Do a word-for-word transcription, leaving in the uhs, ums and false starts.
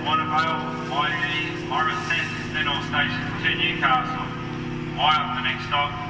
Monavale, I E, Morriston, then all stations to Newcastle. I up the next stop.